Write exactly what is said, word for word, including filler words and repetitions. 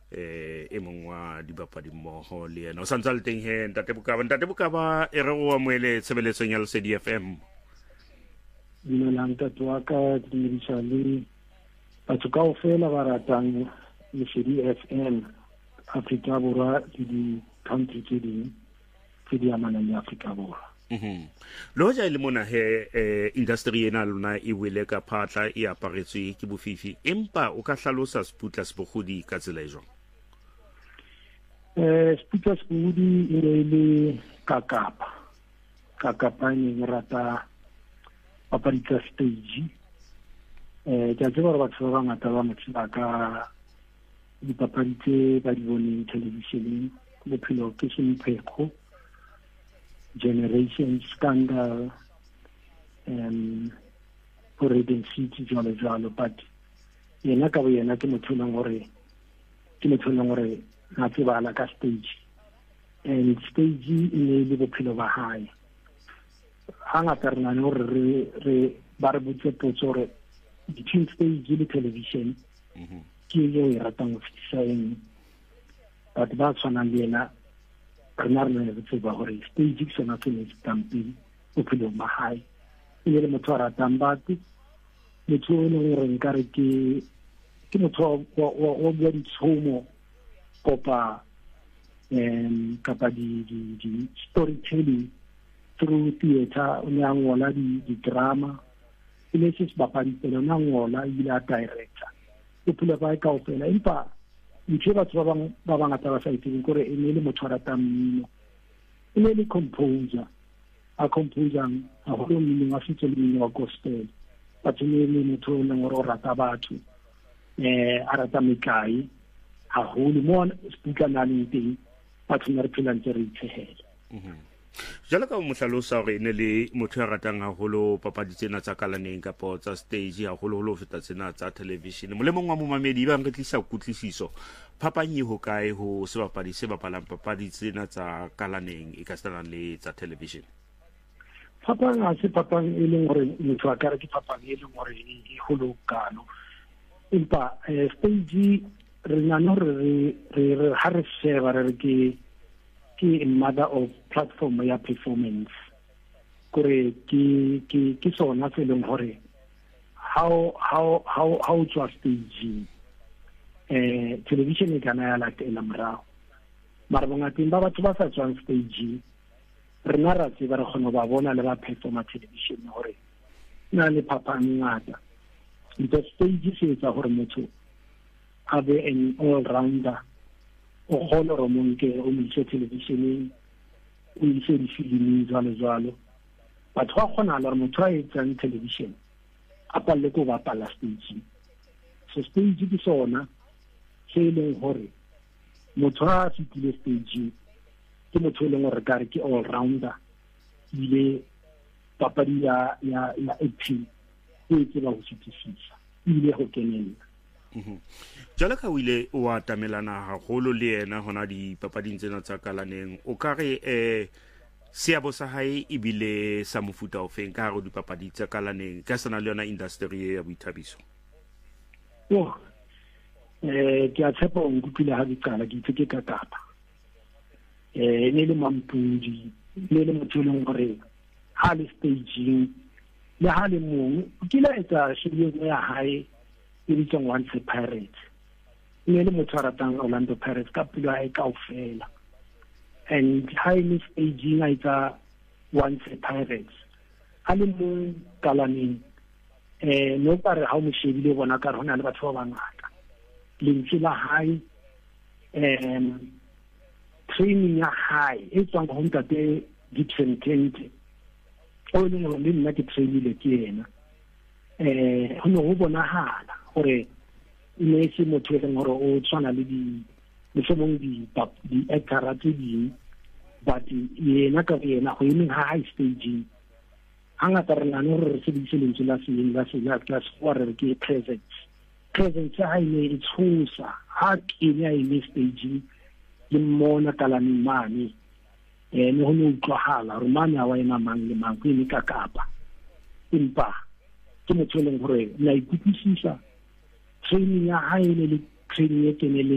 eh e mong wa dibapadi mmoho le yena o santse le teng he ntate Bokaba ntate Bokaba e re go amoele tshebeletsong ya Lesedi F M. Dumelang ntate wa ka ke dumedisa le batho kaofela ba ratang Lesedi F M Afrika Borwa le di-country tse ding tse di amanang le Afrika Borwa. Mhm. Lo ja ile mona he eh industry ena lona e wele ka phatla e aparetswe ke bofifi empa o ka hlalosa Sputla Sebogodi ka tsela e jwang? Eh Sputla Sebogodi e ne le kakapa kakapa ne e rata papadi tsa stage eh ke a tseba gore batho ba bangata ba motshela ka dipapadi tse ba di boneng televisioneng bophelo ke sempheko Generation Scandal um Forbidden City jalo jalo but yena ka bo yena ke motho leng gore ke motho leng gore na tsebala ka stage and stage e ne le bophelo ba hae hangata re na le re re ba re botse potso gore between stage le television ke yo e ratang go fitisa eng but ba tshwana le yena rena re ne re tseba gore stage ke sona se ne se tampile bophelo ba hae e le motho a ratang batho motho o leng gore nkare ke ke motho wa bua ditshomo kopa um kapa di di storytelling through theater o ne a ngola di-drama e le se se bapadi pele o ne a ngola ebile a director bophelo ba hae kaofela empa ntho batho ba bangata ba sa itseng kore e ne le motho a ratang mmino e ne le composer a composang a go le mmino wa setso le mmino wa gospel batho ne le motho o leng gore o rata batho eh a rata mekai a go le mo Sputla na le teng batho ne re phela ntse re itshehela. Jalo ka mo hlalosa gore ne le motho a ratang haholo papadi tsena tsa kalaneng kapa tsa stage haholo holo feta tsena tsa television molemong wa momamedi ba re tlisa kutlwisiso phapanyi ho kae ho sebapadi se bapalang papadi tsena tsa kalaneng e ka tsana le tsa television? Phapang a se phapang e leng gore motho a ka re ke phapang e leng gore e holo kalo empa stage re na no re re ha re sheba re ke ke mother of platform ya performance kore ke ke ke sona se leng gore how how how how to stage eh television e kana ya latela morao mara bongating ba batho ba sa tswang stage re na ra tseba re kgona ba bona le ba performa television gore na le phapang ngata the stage se etsa gore motho a be an all rounder o kgona go monke o mise television o ise difilimi jalo jalo batho ba kgona le motho a etsang television a palle go ba pala stage so stage ke sona se leng gore motho a fitile stage ke motho leng gore ka re ke all rounder ile papadi ya ya ya acting e tseba go fitisisa ile go kenela. Mhm. Jalo ka o ile o atamelana haholo le yena hona di papading tsena tsa kalaneng o ka re eh seabo sa hae e bile sa mofuta o feng ka re di papadi tsa kalaneng ka sana le yona industry ya boithabiso? Oh eh ke a tshepa o nkupile ha di qala ke itse ka tapa eh ne le mampudi ne le motho le ngore ha le staging le ha le mong ke la etsa shebile ya hae e bitsang Once Pirates ne le motho a ratang Orlando Pirates ka pula e kaofela and highly staging a etsa Once Pirates a le mong kalaneng eh no pare ha mo shebile bona ka rona le batho ba bangata lentsi la hae um training ya hae e tswang go ntate Gibson Kent o le mo le nna ke trainile ke yena eh ho no bona hala gore ne se motho le ngoro o tswana le di le somong di di actor tse di but yena ka yena go ene ha high staging hanga tarana no re se di se le la se la se la class four re ke present present ha ile ithusa ha ke ya ile staging le mona kala ni mani eh no no utlwahala romana wa ena mang le mang ke ni ka kapa impa ke motho le ngore la ikutlwisisa training ya hae le training ya kenele